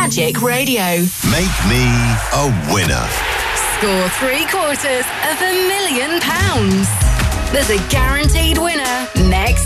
Magic Radio. Make me a winner. Score £750,000. There's a guaranteed winner next